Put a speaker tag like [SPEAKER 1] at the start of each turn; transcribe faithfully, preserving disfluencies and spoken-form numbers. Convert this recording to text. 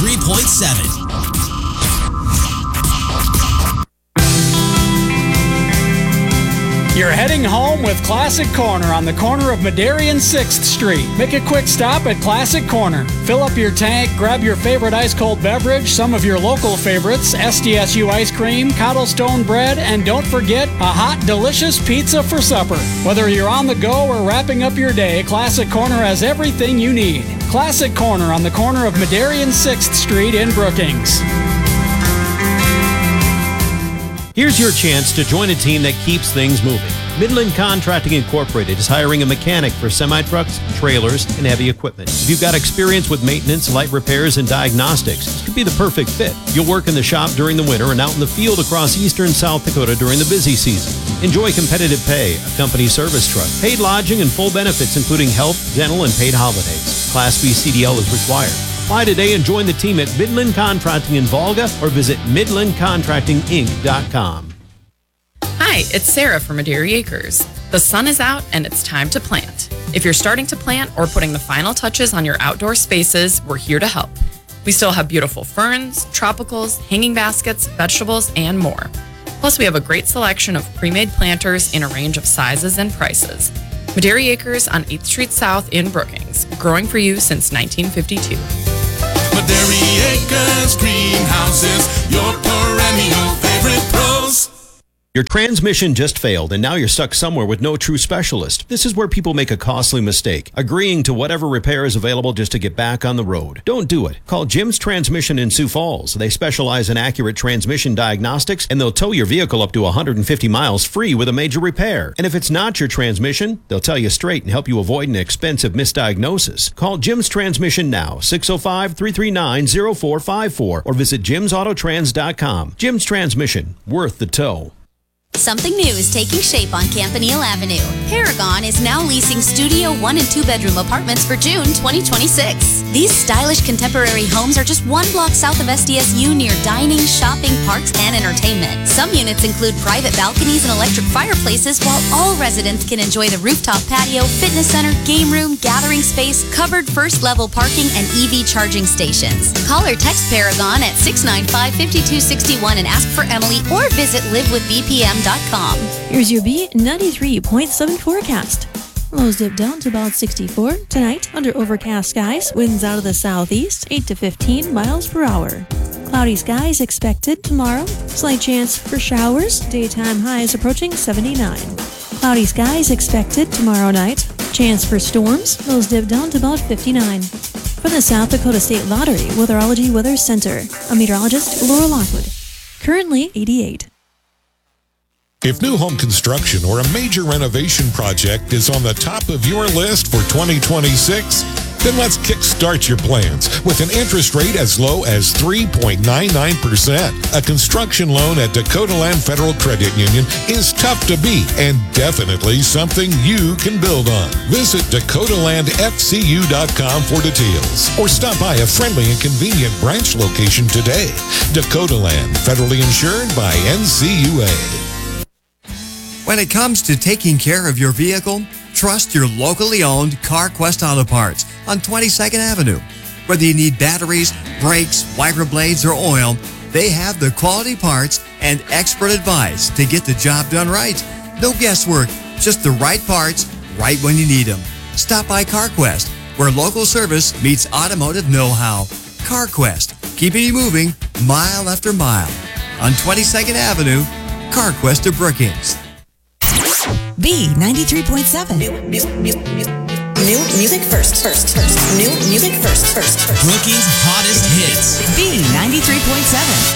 [SPEAKER 1] ninety-three point seven.
[SPEAKER 2] You're heading home with Classic Corner on the corner of Madera and sixth Street. Make a quick stop at Classic Corner. Fill up your tank, grab your favorite ice-cold beverage, some of your local favorites, S D S U ice cream, cobblestone bread, and don't forget a hot, delicious pizza for supper. Whether you're on the go or wrapping up your day, Classic Corner has everything you need. Classic Corner on the corner of Madera and sixth Street in Brookings.
[SPEAKER 3] Here's your chance to join a team that keeps things moving. Midland Contracting Incorporated is hiring a mechanic for semi-trucks, trailers, and heavy equipment. If you've got experience with maintenance, light repairs, and diagnostics, this could be the perfect fit. You'll work in the shop during the winter and out in the field across eastern South Dakota during the busy season. Enjoy competitive pay, a company service truck, paid lodging, and full benefits including health, dental, and paid holidays. Class B C D L is required. Apply today and join the team at Midland Contracting in Volga or visit midland contracting inc dot com.
[SPEAKER 4] Hi, it's Sarah from Madera Acres. The sun is out and it's time to plant. If you're starting to plant or putting the final touches on your outdoor spaces, we're here to help. We still have beautiful ferns, tropicals, hanging baskets, vegetables, and more. Plus, we have a great selection of pre-made planters in a range of sizes and prices. Madera Acres on eighth Street South in Brookings, growing for you since nineteen fifty-two.
[SPEAKER 5] Madera Acres Greenhouses, your perennial favorite pros.
[SPEAKER 3] Your transmission just failed and now you're stuck somewhere with no true specialist. This is where people make a costly mistake, agreeing to whatever repair is available just to get back on the road. Don't do it. Call Jim's Transmission in Sioux Falls. They specialize in accurate transmission diagnostics and they'll tow your vehicle up to one hundred fifty miles free with a major repair. And if it's not your transmission, they'll tell you straight and help you avoid an expensive misdiagnosis. Call Jim's Transmission now, six oh five, three three nine, oh four five four or visit jims auto trans dot com. Jim's Transmission, worth the tow.
[SPEAKER 6] Something new is taking shape on Campanile Avenue. Paragon is now leasing studio one and two bedroom apartments for June twenty twenty-six. These stylish contemporary homes are just one block south of S D S U near dining, shopping, parks, and entertainment. Some units include private balconies and electric fireplaces, while all residents can enjoy the rooftop patio, fitness center, game room, gathering space, covered first level parking, and E V charging stations. Call or text Paragon at six nine five, five two six one and ask for Emily, or visit live with b p m dot com.
[SPEAKER 7] Here's your B ninety-three point seven forecast. Lows dip down to about sixty-four. Tonight, under overcast skies, winds out of the southeast, eight to fifteen miles per hour. Cloudy skies expected tomorrow. Slight chance for showers. Daytime highs approaching seventy-nine. Cloudy skies expected tomorrow night. Chance for storms. Lows dip down to about fifty-nine. For the South Dakota State Lottery Weatherology Weather Center, I'm meteorologist Laura Lockwood. Currently eighty-eight.
[SPEAKER 8] If new home construction or a major renovation project is on the top of your list for twenty twenty-six, then let's kickstart your plans with an interest rate as low as three point nine nine percent. A construction loan at Dakota Land Federal Credit Union is tough to beat and definitely something you can build on. Visit dakota land f c u dot com for details or stop by a friendly and convenient branch location today. Dakota Land, federally insured by N C U A.
[SPEAKER 9] When it comes to taking care of your vehicle, trust your locally owned CarQuest Auto Parts on twenty-second Avenue. Whether you need batteries, brakes, wiper blades, or oil, they have the quality parts and expert advice to get the job done right. No guesswork, just the right parts, right when you need them. Stop by CarQuest, where local service meets automotive know-how. CarQuest, keeping you moving mile after mile. On twenty-second Avenue, CarQuest of Brookings.
[SPEAKER 10] B ninety-three point seven. New, new, new, new music first, first, first. New music first, first, first.
[SPEAKER 1] Brookings' hottest hits.
[SPEAKER 10] B ninety-three point seven.